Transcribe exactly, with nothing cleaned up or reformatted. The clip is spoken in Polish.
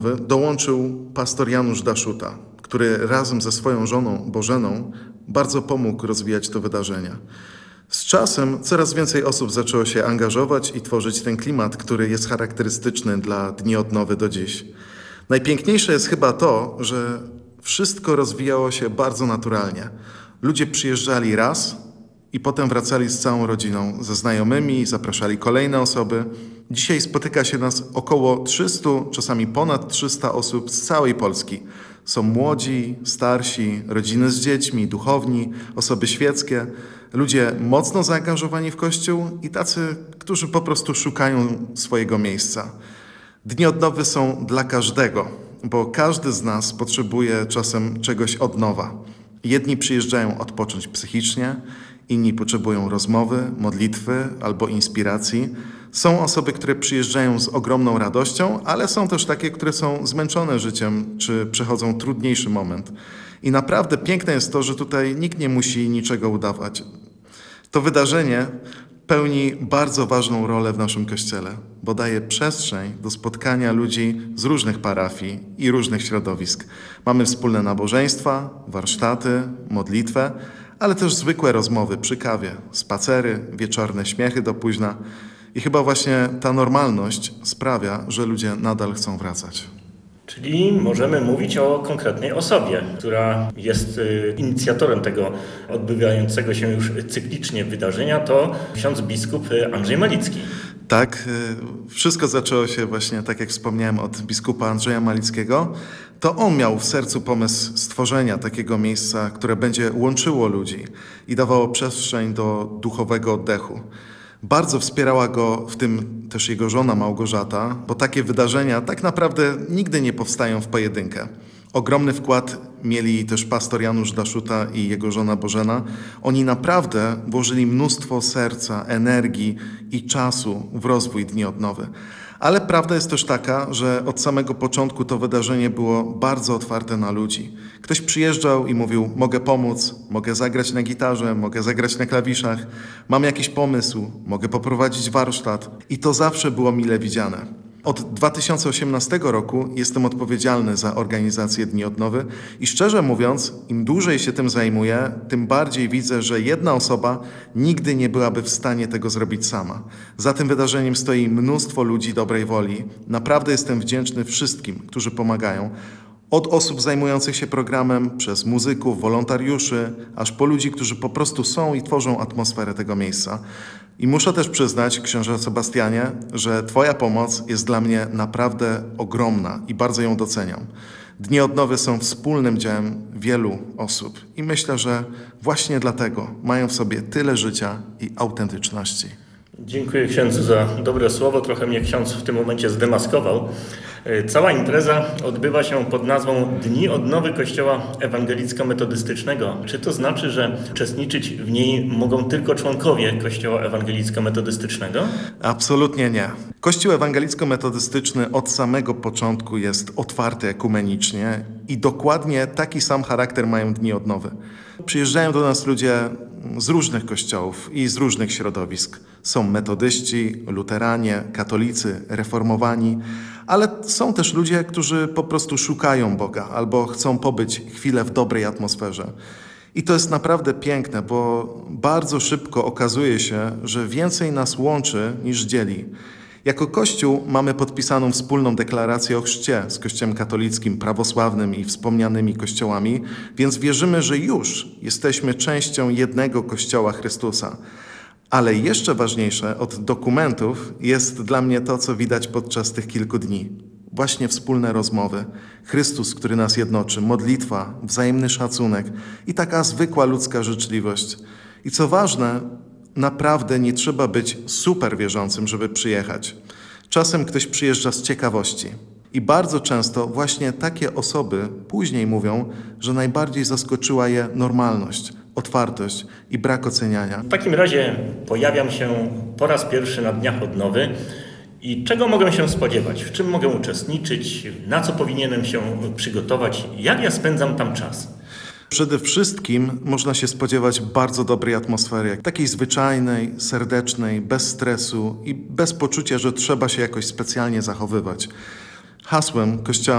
dołączył pastor Janusz Daszuta, który razem ze swoją żoną Bożeną bardzo pomógł rozwijać to wydarzenie. Z czasem coraz więcej osób zaczęło się angażować i tworzyć ten klimat, który jest charakterystyczny dla Dni Odnowy do dziś. Najpiękniejsze jest chyba to, że wszystko rozwijało się bardzo naturalnie. Ludzie przyjeżdżali raz i potem wracali z całą rodziną, ze znajomymi, zapraszali kolejne osoby. Dzisiaj spotyka się nas około trzysta, czasami ponad trzysta osób z całej Polski. Są młodzi, starsi, rodziny z dziećmi, duchowni, osoby świeckie, ludzie mocno zaangażowani w Kościół i tacy, którzy po prostu szukają swojego miejsca. Dni Odnowy są dla każdego, bo każdy z nas potrzebuje czasem czegoś od nowa. Jedni przyjeżdżają odpocząć psychicznie, inni potrzebują rozmowy, modlitwy albo inspiracji. Są osoby, które przyjeżdżają z ogromną radością, ale są też takie, które są zmęczone życiem, czy przechodzą trudniejszy moment. I naprawdę piękne jest to, że tutaj nikt nie musi niczego udawać. To wydarzenie pełni bardzo ważną rolę w naszym Kościele, bo daje przestrzeń do spotkania ludzi z różnych parafii i różnych środowisk. Mamy wspólne nabożeństwa, warsztaty, modlitwę, ale też zwykłe rozmowy przy kawie, spacery, wieczorne śmiechy do późna. I chyba właśnie ta normalność sprawia, że ludzie nadal chcą wracać. Czyli możemy mówić o konkretnej osobie, która jest inicjatorem tego odbywającego się już cyklicznie wydarzenia, to ksiądz biskup Andrzej Malicki. Tak, wszystko zaczęło się właśnie, tak jak wspomniałem, od biskupa Andrzeja Malickiego. To on miał w sercu pomysł stworzenia takiego miejsca, które będzie łączyło ludzi i dawało przestrzeń do duchowego oddechu. Bardzo wspierała go w tym też jego żona Małgorzata, bo takie wydarzenia tak naprawdę nigdy nie powstają w pojedynkę. Ogromny wkład mieli też pastor Janusz Daszuta i jego żona Bożena. Oni naprawdę włożyli mnóstwo serca, energii i czasu w rozwój Dni Odnowy. Ale prawda jest też taka, że od samego początku to wydarzenie było bardzo otwarte na ludzi. Ktoś przyjeżdżał i mówił: mogę pomóc, mogę zagrać na gitarze, mogę zagrać na klawiszach, mam jakiś pomysł, mogę poprowadzić warsztat. I to zawsze było mile widziane. Od dwa tysiące osiemnastego roku jestem odpowiedzialny za organizację Dni Odnowy i szczerze mówiąc, im dłużej się tym zajmuję, tym bardziej widzę, że jedna osoba nigdy nie byłaby w stanie tego zrobić sama. Za tym wydarzeniem stoi mnóstwo ludzi dobrej woli. Naprawdę jestem wdzięczny wszystkim, którzy pomagają. Od osób zajmujących się programem, przez muzyków, wolontariuszy, aż po ludzi, którzy po prostu są i tworzą atmosferę tego miejsca. I muszę też przyznać, księże Sebastianie, że Twoja pomoc jest dla mnie naprawdę ogromna i bardzo ją doceniam. Dni Odnowy są wspólnym dziełem wielu osób i myślę, że właśnie dlatego mają w sobie tyle życia i autentyczności. Dziękuję księdzu za dobre słowo. Trochę mnie ksiądz w tym momencie zdemaskował. Cała impreza odbywa się pod nazwą Dni Odnowy Kościoła Ewangelicko-Metodystycznego. Czy to znaczy, że uczestniczyć w niej mogą tylko członkowie Kościoła Ewangelicko-Metodystycznego? Absolutnie nie. Kościół ewangelicko-metodystyczny od samego początku jest otwarty ekumenicznie i dokładnie taki sam charakter mają Dni Odnowy. Przyjeżdżają do nas ludzie z różnych kościołów i z różnych środowisk. Są metodyści, luteranie, katolicy, reformowani, ale są też ludzie, którzy po prostu szukają Boga albo chcą pobyć chwilę w dobrej atmosferze. I to jest naprawdę piękne, bo bardzo szybko okazuje się, że więcej nas łączy niż dzieli. Jako Kościół mamy podpisaną wspólną deklarację o chrzcie z Kościołem katolickim, prawosławnym i wspomnianymi kościołami, więc wierzymy, że już jesteśmy częścią jednego Kościoła Chrystusa. Ale jeszcze ważniejsze od dokumentów jest dla mnie to, co widać podczas tych kilku dni. Właśnie wspólne rozmowy, Chrystus, który nas jednoczy, modlitwa, wzajemny szacunek i taka zwykła ludzka życzliwość. I co ważne, naprawdę nie trzeba być super wierzącym, żeby przyjechać. Czasem ktoś przyjeżdża z ciekawości. I bardzo często właśnie takie osoby później mówią, że najbardziej zaskoczyła je normalność, otwartość i brak oceniania. W takim razie pojawiam się po raz pierwszy na Dniach Odnowy. I czego mogę się spodziewać? W czym mogę uczestniczyć? Na co powinienem się przygotować? Jak ja spędzam tam czas? Przede wszystkim można się spodziewać bardzo dobrej atmosfery, takiej zwyczajnej, serdecznej, bez stresu i bez poczucia, że trzeba się jakoś specjalnie zachowywać. Hasłem Kościoła